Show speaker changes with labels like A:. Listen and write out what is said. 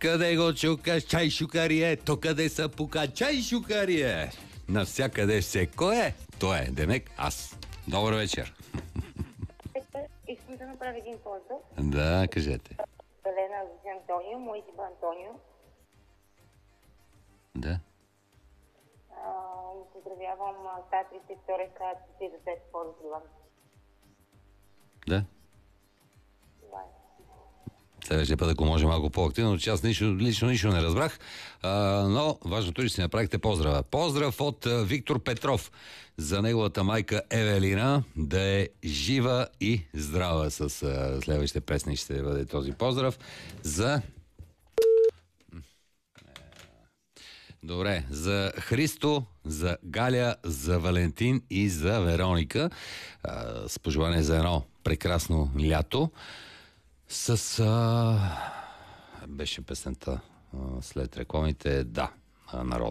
A: Къде го чукаш, чай шукарие, то къде са пука, чай шукарие. Навсякъде всеко е, то е, демек аз. Добър вечер.
B: Искам да направя един поздрав.
A: Да, кажете.
B: Елена за Антонио, моите ба Антонио.
A: Да.
B: Поздравявам татрите, втория кат, ти да се поздравам.
A: Да.
B: Това е.
A: Следващия път, ако може малко по-активно, че аз лично нищо не разбрах, но важното е, че си направихте поздрава. Поздрав от Виктор Петров за неговата майка Евелина, да е жива и здрава. С следващите песни ще бъде този поздрав. За... Добре, за Христо, за Галя, за Валентин и за Вероника. С пожелание за едно прекрасно лято. Беше песента след рекламите, да, народ.